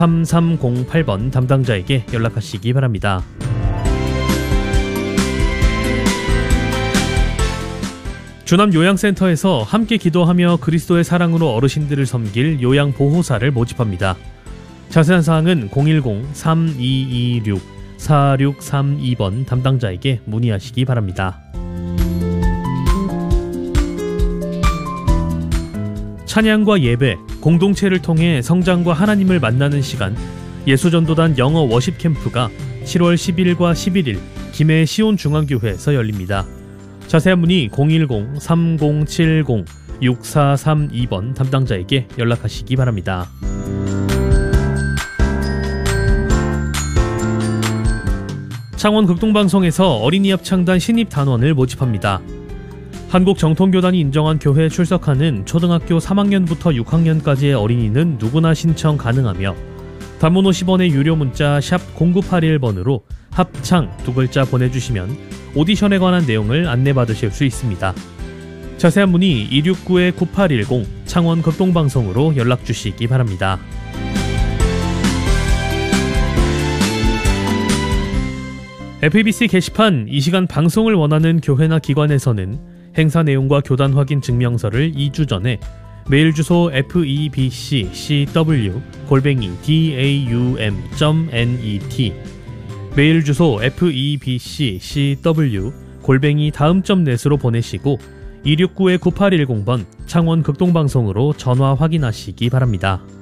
3308번 담당자에게 연락하시기 바랍니다. 주남요양센터에서 함께 기도하며 그리스도의 사랑으로 어르신들을 섬길 요양보호사를 모집합니다. 자세한 사항은 010-3226-4632번 담당자에게 문의하시기 바랍니다. 찬양과 예배, 공동체를 통해 성장과 하나님을 만나는 시간, 예수전도단 영어 워십 캠프가 7월 10일과 11일 김해 시온중앙교회에서 열립니다. 자세한 문의 010-3070-6432번 담당자에게 연락하시기 바랍니다. 창원 극동방송에서 어린이 합창단 신입 단원을 모집합니다. 한국정통교단이 인정한 교회에 출석하는 초등학교 3학년부터 6학년까지의 어린이는 누구나 신청 가능하며 단문 50원의 유료 문자 샵 0981번으로 합창 두 글자 보내주시면 오디션에 관한 내용을 안내받으실 수 있습니다. 자세한 문의 269-9810 창원 극동방송으로 연락주시기 바랍니다. FEBC 게시판 이 시간 방송을 원하는 교회나 기관에서는 행사 내용과 교단 확인 증명서를 2주 전에 메일 주소 febccw@daum.net 메일 주소 febccw@daum.net으로 보내시고 269-9810번 창원 극동방송으로 전화 확인하시기 바랍니다.